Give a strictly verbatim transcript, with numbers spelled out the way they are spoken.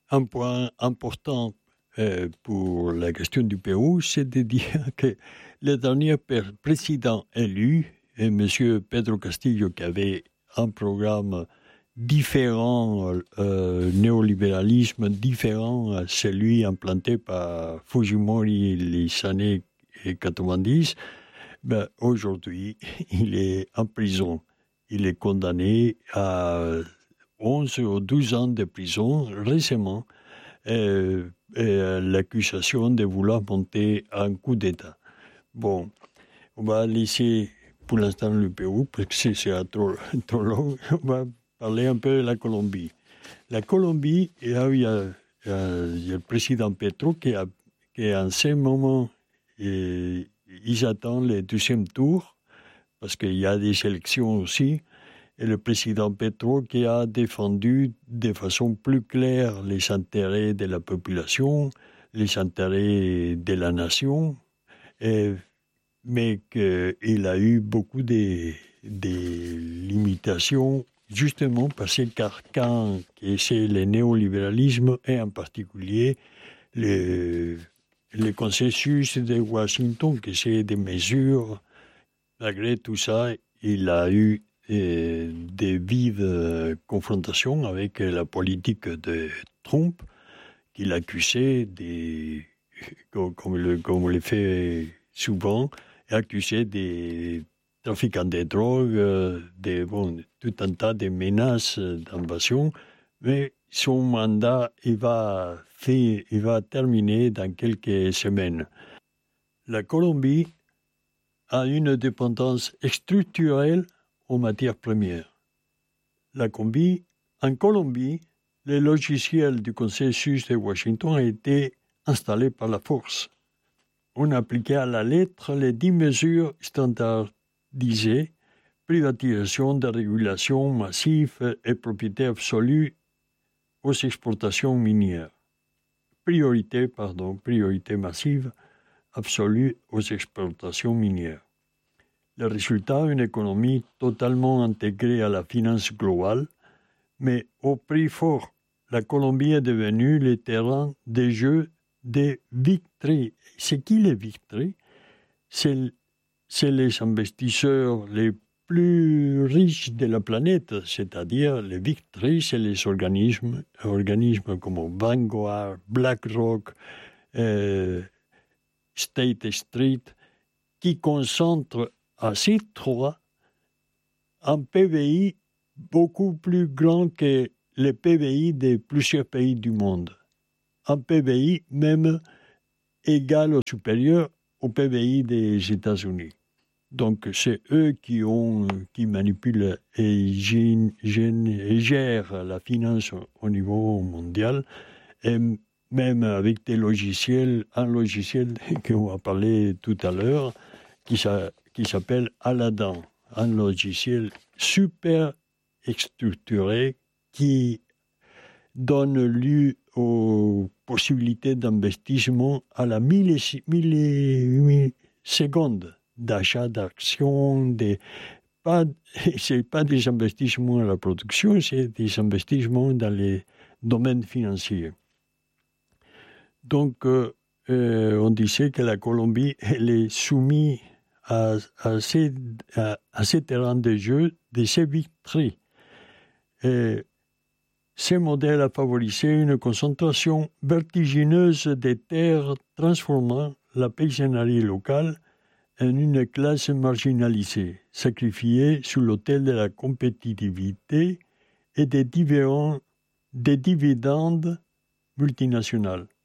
un point important euh, pour la question du Pérou, c'est de dire que le dernier président élu, M. Pedro Castillo, qui avait un programme différent, euh, néolibéralisme différent à celui implanté par Fujimori les années quatre-vingt-dix, ben, aujourd'hui, il est en prison. Il est condamné à onze ou douze ans de prison récemment, euh, et l'accusation de vouloir monter un coup d'État. Bon, on va laisser pour l'instant le Pérou, parce que c'est, c'est trop, trop long. On va parler un peu de la Colombie. La Colombie, il y a, il y a, il y a le président Petro qui, a, qui en ce moment, et, ils attendent le deuxième tour, parce qu'il y a des élections aussi, et le président Petro qui a défendu de façon plus claire les intérêts de la population, les intérêts de la nation, et, mais qu'il a eu beaucoup de, de limitations, justement parce que quand c'est le néolibéralisme, et en particulier le, le consensus de Washington, que c'est des mesures, malgré tout ça, il a eu et des vives confrontations avec la politique de Trump, qu'il accusait, des, comme, le, comme on le fait souvent, accusé des trafiquants de drogue, de, bon, tout un tas de menaces d'invasion, mais son mandat il va, faire, il va terminer dans quelques semaines. La Colombie a une dépendance structurelle aux matières premières. La Colombie, en Colombie, le logiciel du consensus de Washington a été installé par la force. On appliquait à la lettre les dix mesures standardisées, privatisation, dérégulation massive et propriété absolue aux exportations minières. Priorité, pardon, priorité massive absolue aux exportations minières. Le résultat, une économie totalement intégrée à la finance globale, mais au prix fort. La Colombie est devenue le terrain de jeu des victories. C'est qui les victories? C'est, c'est les investisseurs les plus riches de la planète, c'est-à-dire les victories, c'est les organismes, organismes comme Vanguard, BlackRock, euh, State Street, qui concentrent à ces trois un P V I beaucoup plus grand que le P V I de plusieurs pays du monde. Un P V I même égal ou supérieur au P V I des États-Unis. Donc c'est eux qui, ont, qui manipulent et gèrent la finance au niveau mondial, et même avec des logiciels, un logiciel qu'on va parler tout à l'heure, qui s'appelle qui s'appelle Aladdin, un logiciel super structuré qui donne lieu aux possibilités d'investissement à la milliseconde d'achat d'actions. Des, pas, ce n'est pas des investissements à la production, c'est des investissements dans les domaines financiers. Donc, euh, euh, on disait que la Colombie, elle est soumise À, à, ces, à, à ces terrains de jeu de ces victoires. Et ce modèle a favorisé une concentration vertigineuse des terres, transformant la paysannerie locale en une classe marginalisée, sacrifiée sur l'autel de la compétitivité et des, des dividendes multinationales.